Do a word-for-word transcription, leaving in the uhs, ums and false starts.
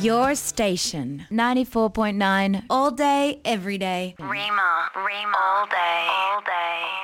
Your station, ninety-four point nine, all day, every day. Rima, Rima, all day, all day.